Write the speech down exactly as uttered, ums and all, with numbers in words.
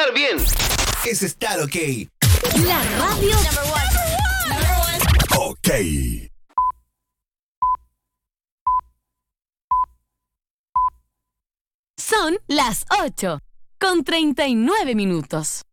estar bien es estar ok. La radio Number one. Number one. Ok. Son las ocho con treinta y nueve minutos.